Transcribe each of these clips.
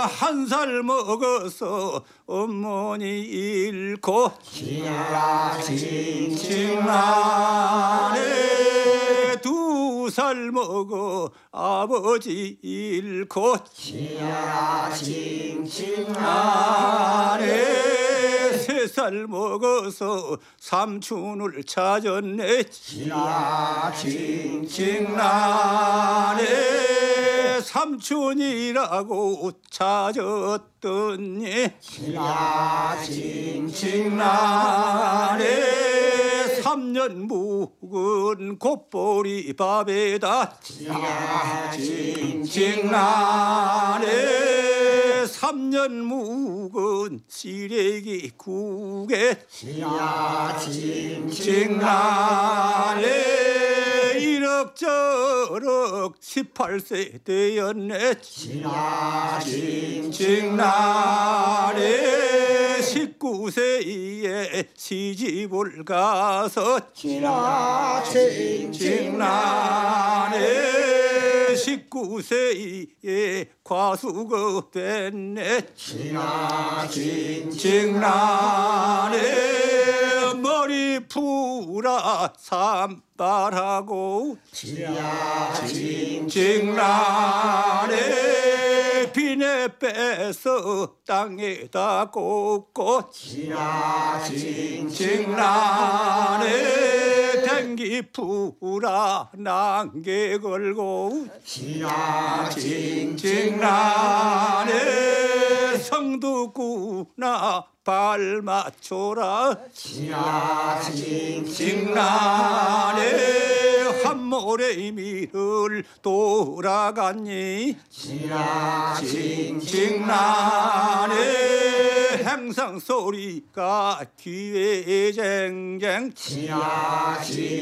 한 살 먹어서 어머니 잃고 지야 징징나네 두 살 먹어 아버지 잃고 지야 징징나네 세 살 먹어서 삼촌을 찾았네 지야 징징나네 삼촌이라고 찾았더니 지야 징징나네 3년 묵은 곱보리 밥에다 지야 징징나네 3년 묵은 시래기 국에 지야 징징나네 이럭저럭 18세 되었네 지야 징징나네 19세에 시집을 가서 지야 징징나네 19세에 과수가 됐네 지야 징징나네 머리 풀어 산발하고 지야 징징나네 비내 빼서 땅에다 꽂고 지야 징징나네 댕기 풀어 난개 걸고 지야 징징나네 성두구나 발 맞춰라 지야 징징나네 한모래미를 돌아갔니 지야 징징나네 행상 소리가 귀에 쟁쟁 지야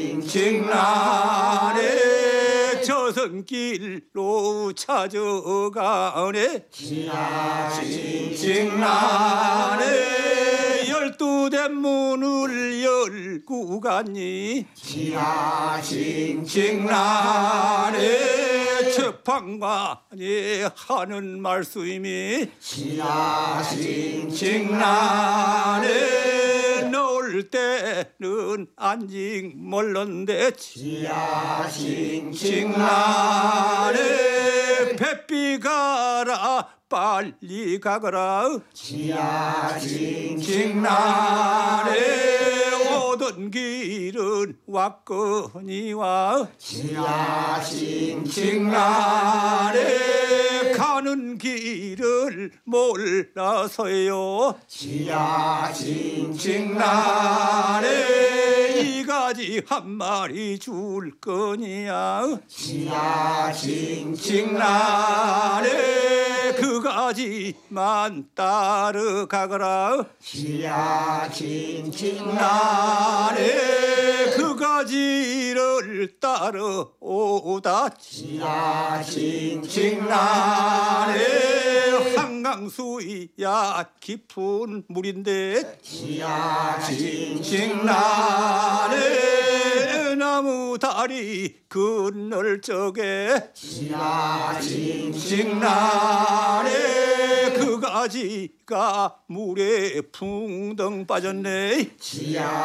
징징나네 저승길로 찾아가네 지야 징징나네 12대 문을 열고 갔니 지야 징징나네 재판관이 하는 말씀이 지야 징징나네 넣을 때는 안직 멀런데 지야 징징나네 뱃비 가라 빨리 가거라 지야 징징나네 오던 길은 왔거니와 지야 징징나네 가는 길을 몰라서요 지야 징징나네 이가지 한 마리 줄 거니야 지야 징징나네 그 가지만 따라가거라 지야 나네 그 가지를 따라오다 지야 징징나네 한강수야 깊은 물인데 지야 징징나네 나무 다리 건널 적에 지야 징징나네 그 가지가 물에 풍덩 빠졌네 지야